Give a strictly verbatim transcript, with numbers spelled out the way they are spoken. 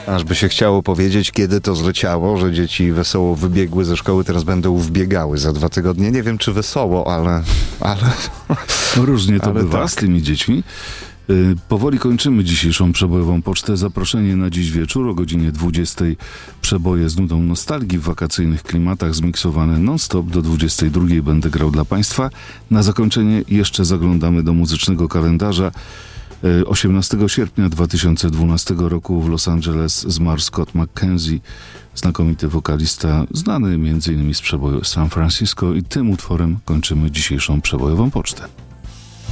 Aż by się chciało powiedzieć, kiedy to zleciało, że dzieci wesoło wybiegły ze szkoły, teraz będą wbiegały za dwa tygodnie. Nie wiem, czy wesoło, ale... ale Różnie to ale bywa tak. z tymi dziećmi. Yy, powoli kończymy dzisiejszą przebojową pocztę. Zaproszenie na dziś wieczór o godzinie dwudziestej. Przeboje z nudą nostalgii w wakacyjnych klimatach, zmiksowane non-stop do dwudziestej drugiej. Będę grał dla Państwa. Na zakończenie jeszcze zaglądamy do muzycznego kalendarza. osiemnastego sierpnia dwa tysiące dwunastego roku w Los Angeles zmarł Scott McKenzie, znakomity wokalista, znany między innymi z przeboju San Francisco, i tym utworem kończymy dzisiejszą przebojową pocztę.